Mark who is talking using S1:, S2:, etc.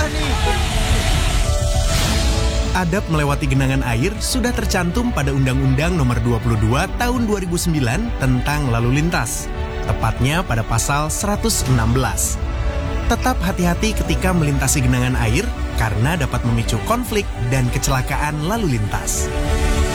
S1: nih.
S2: Adab melewati genangan air sudah tercantum pada Undang-Undang Nomor 22 Tahun 2009 tentang lalu lintas, tepatnya pada pasal 116. Tetap hati-hati ketika melintasi genangan air karena dapat memicu konflik dan kecelakaan lalu lintas.